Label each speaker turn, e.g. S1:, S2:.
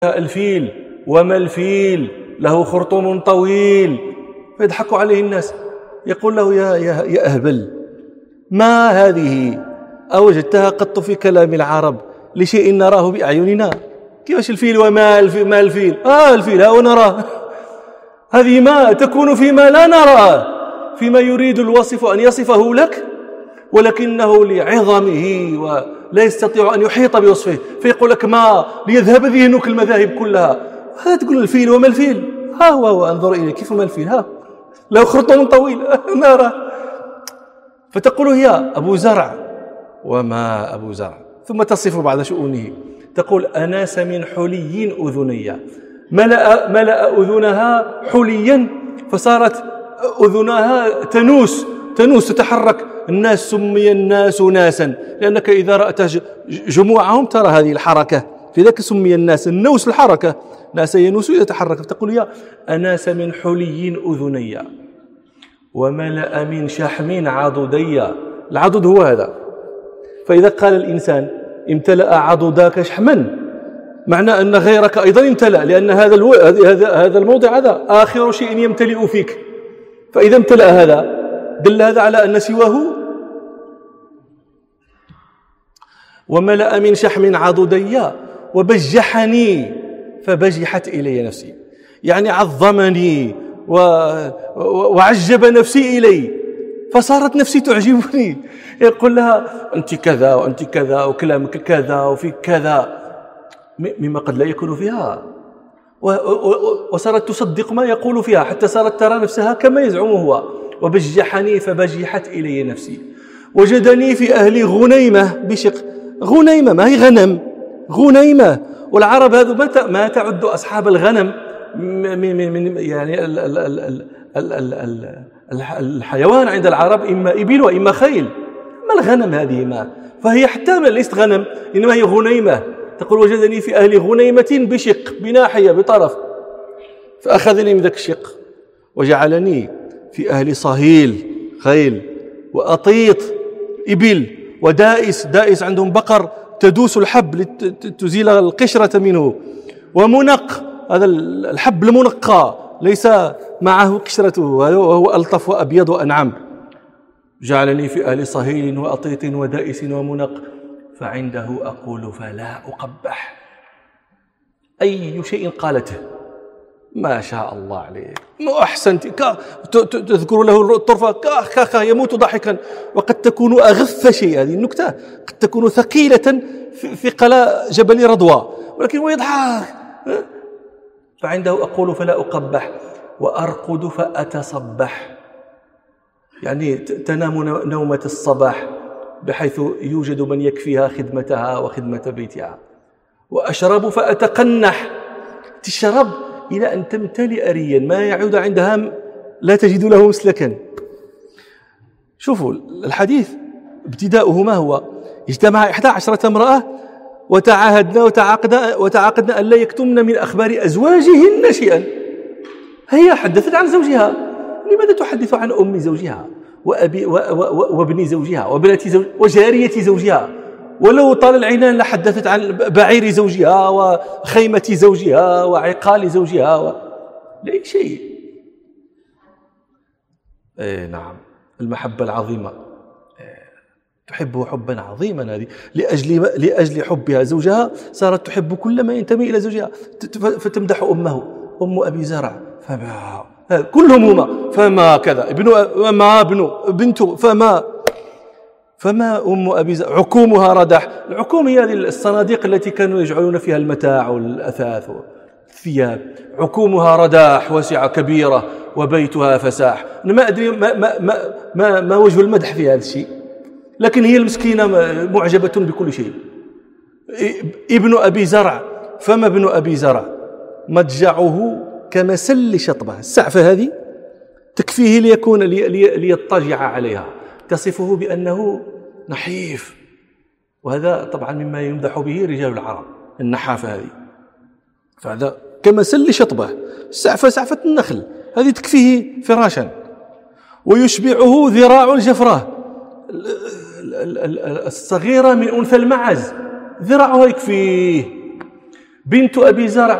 S1: الفيل وما الفيل له خرطوم طويل، فيضحك عليه الناس. يقول له يا أهبل، ما هذه أوجدتها قط في كلام العرب لشيء نراه بأعيننا؟ كيفاش الفيل وما الفيل؟ ما الفيل؟ الفيل ها نراه. هذه ما تكون فيما لا نراه، فيما يريد الوصف أن يصفه لك ولكنه لعظمه ولا يستطيع أن يحيط بوصفه، فيقول لك ما ليذهب ذهنك المذاهب كلها. هذا تقول الفيل وما الفيل؟ هو انظر إليه كيف ما الفيل، له خرطوم طويل نرى. فتقول هي أبو زرع وما أبو زرع، ثم تصف بعض شؤونه، تقول أناس من حلي أذني، ملأ أذنها حليا فصارت أذنها تنوس تتحرك. الناس سمي الناس ناسا لأنك إذا رأت جموعهم ترى هذه الحركة، في ذلك سمي الناس، النوس الحركة، ناس ينوس يتحرك. تقول يا أناس من حلي أذني وملأ من شحم عضدي. العضد هو هذا، فإذا قال الإنسان امتلأ عضداك شحما، معنى أن غيرك أيضا امتلأ، لأن هذا الموضع هذا آخر شيء يمتلئ فيك. فإذا امتلأ هذا دل هذا على أن سواه. وملأ من شحم عضدي وبجحني فبجحت إلي نفسي، يعني عظمني وعجب نفسي إلي، فصارت نفسي تعجبني. يقول لها أنت كذا وأنت كذا وكلامك كذا وفي كذا مما قد لا يكون فيها، وصارت تصدق ما يقول فيها حتى صارت ترى نفسها كما يزعم هو. وبجحني فبجحت إلي نفسي. وجدني في أهل غنيمة بشق. غنيمة ما هي غنم، غنيمة. والعرب هذو ما تعد أصحاب الغنم من يعني الحيوان عند العرب إما إبل وإما خيل. ما الغنم هذه؟ ما فهي حتى ليست غنم، إنما هي غنيمة. تقول وجدني في أهل غنيمة بشق، بناحية بطرف، فأخذني من ذاك الشق وجعلني في أهل صهيل خيل وأطيط إبل ودائس عندهم بقر تدوس الحب لتزيل القشرة منه، ومنق، هذا الحب المنقى ليس معه قشرته وهو ألطف وأبيض وأنعم. جعلني في أهل صهيل وأطيط ودائس ومنق، فعنده أقول فلا أقبح. أي شيء قالته ما شاء الله عليه، ما أحسنت، تذكر له الطرفة كاخ يموت ضحكا. وقد تكون أغث شيء، هذه النكتة قد تكون ثقيلة ثقل جبل رضوى، ولكن هو يضحك. فعنده أقول فلا أقبح وأرقد فأتصبح، يعني تنام نومة الصباح بحيث يوجد من يكفيها خدمتها وخدمة بيتها. وأشرب فأتقنح، تشرب إلى أن تمتلئ ريا ما يعود عندها لا تجد له مسلكا. شوفوا الحديث ابتداؤه ما هو؟ اجتمع 11 امرأة وتعاقدنا أن لا يكتمن من أخبار أزواجهن شيئا. هي حدثت عن زوجها، لماذا تحدث عن أم زوجها وابن زوجها وابنة زوجها وجارية زوجها؟ ولو طال العنان لحدثت عن بعير زوجها وخيمة زوجها وعقال زوجها لا شيء. نعم، المحبة العظيمة تحبه حبا عظيما، هذه لأجل حبها زوجها صارت تحب كل ما ينتمي إلى زوجها، فتمدح أمه، أم أبي زرع فما كلهم هما فما كذا ما بنت فما أم أبي زرع عكومها ردح. العكوم هي هذه الصناديق التي كانوا يجعلون فيها المتاع والأثاث والثياب. عكومها رداح واسعة كبيرة وبيتها فساح. أنا ما أدري ما وجه المدح في هذا الشيء، لكن هي المسكينة معجبة بكل شيء. ابن أبي زرع، فما ابن أبي زرع مضجعه كمسل شطبة. السعفة هذه تكفيه ليضطجع عليها، تصفه بأنه نحيف، وهذا طبعا مما يمدح به رجال العرب، النحافة هذه. فهذا كمسل شطبة، السعفة سعفة النخل، هذه تكفيه فراشا. ويشبعه ذراع الجفرة الصغيرة من أنثى المعز، ذراعها يكفيه. بنت أبي زرع